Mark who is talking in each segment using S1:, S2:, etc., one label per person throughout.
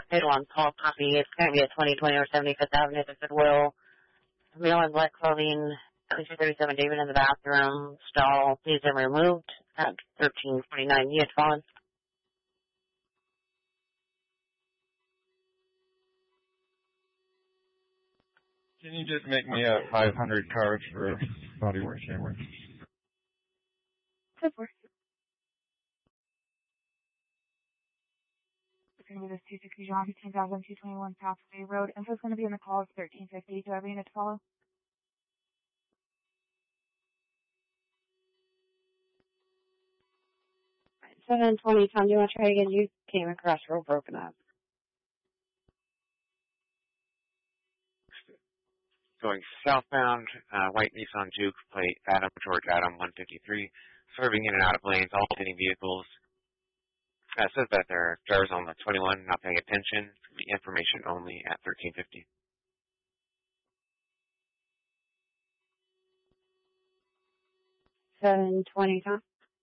S1: fatal on call copy. It's going to be at 2020 or 75th Avenue, the Goodwill. Male in black clothing, 237 David in the bathroom, stall. Please have removed at 1349 Yet Fallen.
S2: Can you just make me a 500 cards for body work camera?
S3: Of course. It's going to be this 260 John 15,221 Pathway Road. Info is going to be in the call. It's 1350. Do I have a unit to follow?
S1: Right, 720, Tom, do you want to try again? You came across real broken up.
S4: Going southbound, white Nissan Juke, plate Adam, George Adam, 153, swerving in and out of lanes, alternating vehicles. It says that there are drivers on the 21 not paying attention. The information only at 1350.
S1: 720, Tom.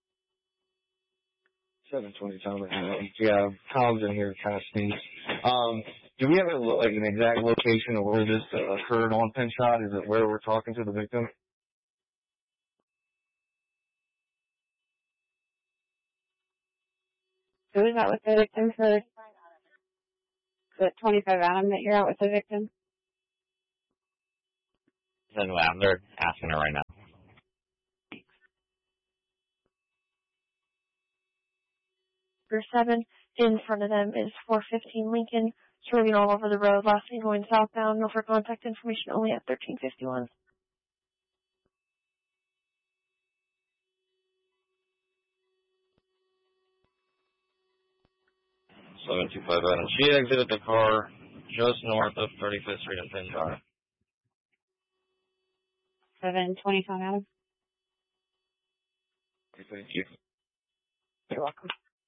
S2: 720 Tom. Yeah, Tom's in here kind of stinks. Do we have an exact location of where this occurred on Pinshot? Is it where we're talking to the victim?
S1: Who is that with the victim for the 25 Adam that you're out with the victim?
S4: They're asking her right now.
S3: Number 7, in front of them is 415 Lincoln, swerving all over the road, last thing going southbound, no for contact information only at 1351.
S2: Adam. She exited the car just north of 35th Street and Pinshot.
S1: 720, Tom, Adam.
S2: Thank you.
S1: You're welcome.